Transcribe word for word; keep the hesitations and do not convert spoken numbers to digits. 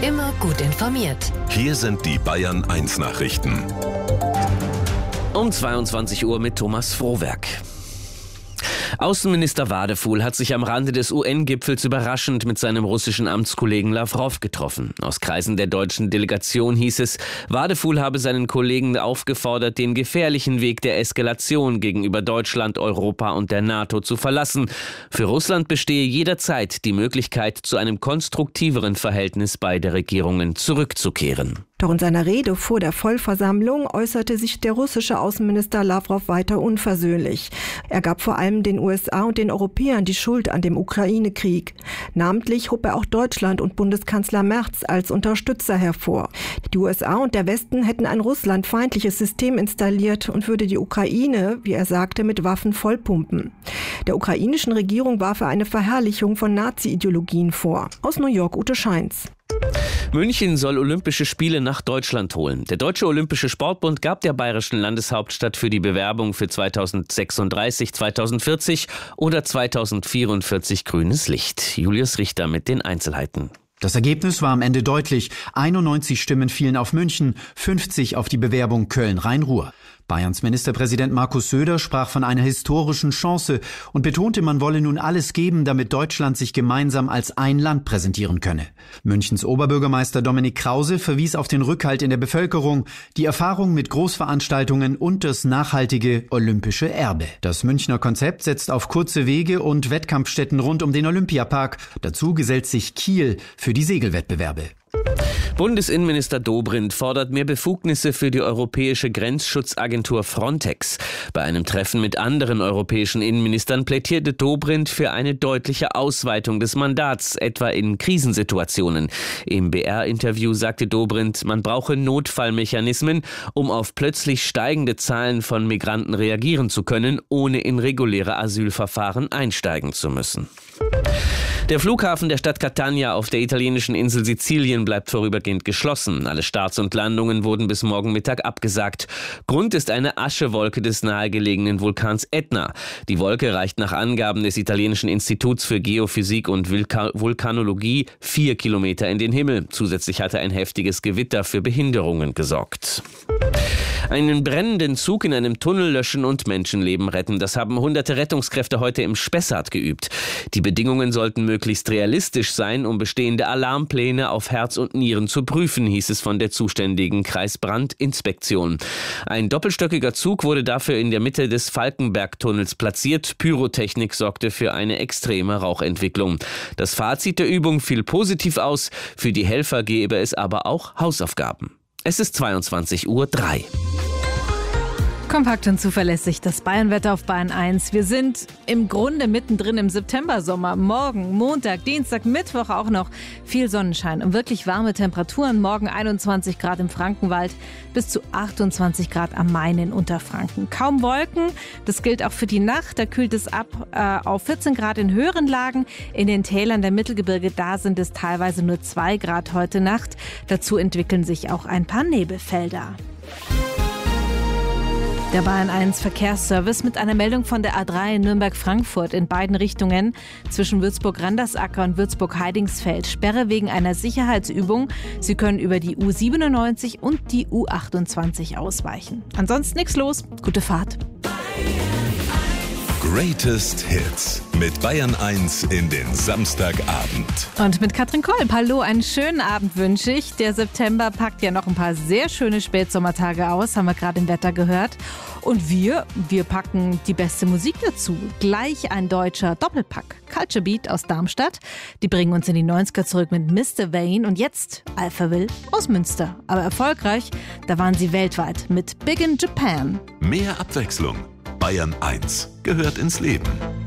Immer gut informiert. Hier sind die Bayern eins Nachrichten. Um zweiundzwanzig Uhr mit Thomas Frohwerk. Außenminister Wadefuhl hat sich am Rande des U N-Gipfels überraschend mit seinem russischen Amtskollegen Lawrow getroffen. Aus Kreisen der deutschen Delegation hieß es, Wadefuhl habe seinen Kollegen aufgefordert, den gefährlichen Weg der Eskalation gegenüber Deutschland, Europa und der NATO zu verlassen. Für Russland bestehe jederzeit die Möglichkeit, zu einem konstruktiveren Verhältnis beider Regierungen zurückzukehren. Doch in seiner Rede vor der Vollversammlung äußerte sich der russische Außenminister Lawrow weiter unversöhnlich. Er gab vor allem den U S A und den Europäern die Schuld an dem Ukraine-Krieg. Namentlich hob er auch Deutschland und Bundeskanzler Merz als Unterstützer hervor. Die U S A und der Westen hätten ein russlandfeindliches System installiert und würde die Ukraine, wie er sagte, mit Waffen vollpumpen. Der ukrainischen Regierung warf er eine Verherrlichung von Nazi-Ideologien vor. Aus New York, Ute Scheins. München soll Olympische Spiele nach Deutschland holen. Der Deutsche Olympische Sportbund gab der bayerischen Landeshauptstadt für die Bewerbung für zweitausendsechsunddreißig, zweitausendvierzig oder zweitausendvierundvierzig grünes Licht. Julius Richter mit den Einzelheiten. Das Ergebnis war am Ende deutlich. einundneunzig Stimmen fielen auf München, fünfzig auf die Bewerbung Köln-Rhein-Ruhr. Bayerns Ministerpräsident Markus Söder sprach von einer historischen Chance und betonte, man wolle nun alles geben, damit Deutschland sich gemeinsam als ein Land präsentieren könne. Münchens Oberbürgermeister Dominik Krause verwies auf den Rückhalt in der Bevölkerung, die Erfahrung mit Großveranstaltungen und das nachhaltige olympische Erbe. Das Münchner Konzept setzt auf kurze Wege und Wettkampfstätten rund um den Olympiapark. Dazu gesellt sich Kiel für die Segelwettbewerbe. Bundesinnenminister Dobrindt fordert mehr Befugnisse für die europäische Grenzschutzagentur Frontex. Bei einem Treffen mit anderen europäischen Innenministern plädierte Dobrindt für eine deutliche Ausweitung des Mandats, etwa in Krisensituationen. Im B R-Interview sagte Dobrindt, man brauche Notfallmechanismen, um auf plötzlich steigende Zahlen von Migranten reagieren zu können, ohne in reguläre Asylverfahren einsteigen zu müssen. Der Flughafen der Stadt Catania auf der italienischen Insel Sizilien bleibt vorübergehend geschlossen. Alle Starts und Landungen wurden bis morgen Mittag abgesagt. Grund ist eine Aschewolke des nahegelegenen Vulkans Etna. Die Wolke reicht nach Angaben des italienischen Instituts für Geophysik und Vulka- Vulkanologie vier Kilometer in den Himmel. Zusätzlich hatte ein heftiges Gewitter für Behinderungen gesorgt. Einen brennenden Zug in einem Tunnel löschen und Menschenleben retten. Das haben hunderte Rettungskräfte heute im Spessart geübt. Die Bedingungen sollten möglichst realistisch sein, um bestehende Alarmpläne auf Herz und Nieren zu prüfen, hieß es von der zuständigen Kreisbrandinspektion. Ein doppelstöckiger Zug wurde dafür in der Mitte des Falkenberg-Tunnels platziert. Pyrotechnik sorgte für eine extreme Rauchentwicklung. Das Fazit der Übung fiel positiv aus. Für die Helfer gebe es aber auch Hausaufgaben. Es ist zweiundzwanzig Uhr drei. Kompakt und zuverlässig, das Bayernwetter auf Bayern eins. Wir sind im Grunde mittendrin im Septembersommer. Morgen, Montag, Dienstag, Mittwoch auch noch viel Sonnenschein und wirklich warme Temperaturen. Morgen einundzwanzig Grad im Frankenwald bis zu achtundzwanzig Grad am Main in Unterfranken. Kaum Wolken, das gilt auch für die Nacht. Da kühlt es ab äh, auf vierzehn Grad in höheren Lagen. In den Tälern der Mittelgebirge, da sind es teilweise nur zwei Grad heute Nacht. Dazu entwickeln sich auch ein paar Nebelfelder. Der Bayern eins Verkehrsservice mit einer Meldung von der A drei Nürnberg-Frankfurt in beiden Richtungen zwischen Würzburg-Randersacker und Würzburg-Heidingsfeld. Sperre wegen einer Sicherheitsübung. Sie können über die U siebenundneunzig und die U achtundzwanzig ausweichen. Ansonsten nichts los. Gute Fahrt. Greatest Hits mit Bayern eins in den Samstagabend. Und mit Katrin Kolb. Hallo, einen schönen Abend wünsche ich. Der September packt ja noch ein paar sehr schöne Spätsommertage aus, haben wir gerade im Wetter gehört. Und wir, wir packen die beste Musik dazu. Gleich ein deutscher Doppelpack. Culture Beat aus Darmstadt. Die bringen uns in die neunziger zurück mit Mister Vane. Und jetzt Alphaville aus Münster. Aber erfolgreich, da waren sie weltweit mit Big in Japan. Mehr Abwechslung. Bayern eins gehört ins Leben.